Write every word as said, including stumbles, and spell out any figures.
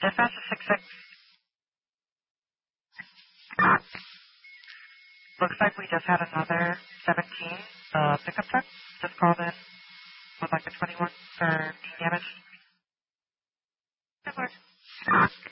Dispatch six six. Looks like we just had another seventeen uh, pickup truck just called in with like a twenty-one for damage. Good work.